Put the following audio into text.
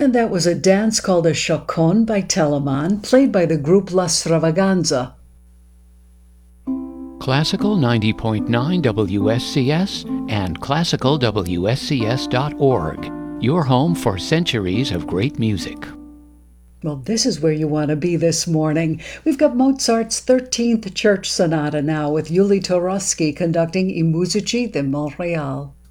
And that was a dance called a chacon by Telemann, played by the group La Stravaganza. Classical 90.9 WSCS and classicalwscs.org, your home for centuries of great music. Well, this is where you want to be this morning. We've got Mozart's 13th Church Sonata now with Yuli Torowsky conducting I Musici de Montreal.